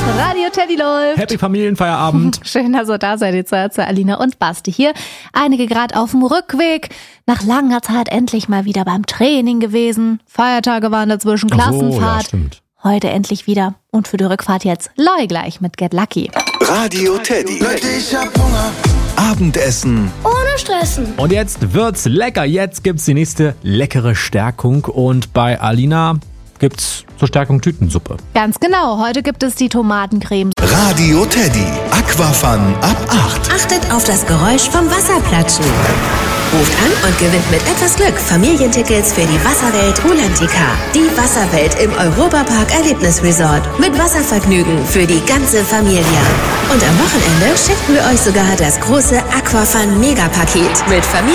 Radio Teddy läuft. Happy Familienfeierabend. Schön, dass ihr da seid, ihr zwei, Alina und Basti hier. Einige gerade auf dem Rückweg. Nach langer Zeit endlich mal wieder beim Training gewesen. Feiertage waren dazwischen, Klassenfahrt. Ja, stimmt. Heute endlich wieder. Und für die Rückfahrt jetzt Loi gleich mit Get Lucky. Radio Teddy. Leute, ich hab Hunger. Abendessen. Ohne Stressen. Und jetzt wird's lecker. Jetzt gibt's die nächste leckere Stärkung. Und bei Alina gibt's zur Stärkung Tütensuppe. Ganz genau. Heute gibt es die Tomatencreme. Radio Teddy. Aquafun ab 8. Achtet auf das Geräusch vom Wasserplatschen. Ruft an und gewinnt mit etwas Glück Familientickets für die Wasserwelt Rulantica. Die Wasserwelt im Europapark Erlebnisresort. Mit Wasservergnügen für die ganze Familie. Und am Wochenende schicken wir euch sogar das große Aquafun Megapaket mit Familie.